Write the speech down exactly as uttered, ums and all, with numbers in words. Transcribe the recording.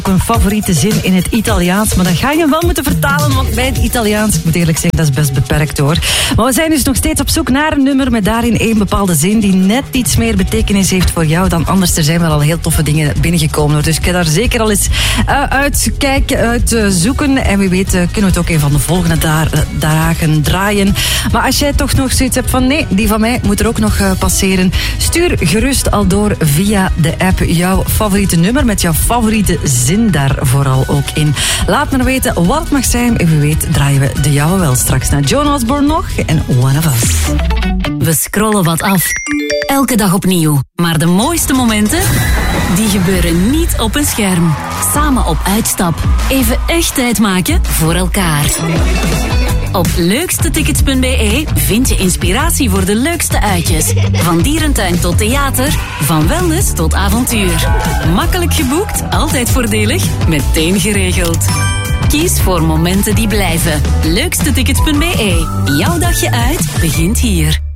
Een favoriete zin in het Italiaans, maar dan ga je wel moeten vertalen, want bij het Italiaans, ik moet eerlijk zeggen, dat is best beperkt hoor. Maar we zijn dus nog steeds op zoek naar een nummer met daarin één bepaalde zin die net iets meer betekenis heeft voor jou dan anders. Er zijn wel al heel toffe dingen binnengekomen hoor. Dus ik ga daar zeker al eens uh, uit kijken, uit uh, zoeken. En wie weet uh, kunnen we het ook een van de volgende da- dagen draaien. Maar als jij toch nog zoiets hebt van nee, die van mij moet er ook nog uh, passeren, stuur gerust al door via de app jouw favoriete nummer met jouw favoriete zin daar vooral ook in. Laat me weten wat het mag zijn. En wie weet draaien we de jouwe wel straks naar Joan Osborne nog en One of Us. We scrollen wat af. Elke dag opnieuw. Maar de mooiste momenten, die gebeuren niet op een scherm. Samen op uitstap. Even echt tijd maken voor elkaar. Op leukstetickets punt b e vind je inspiratie voor de leukste uitjes. Van dierentuin tot theater, van wellness tot avontuur. Makkelijk geboekt, altijd voordelig, meteen geregeld. Kies voor momenten die blijven. leukstetickets punt b e. Jouw dagje uit begint hier.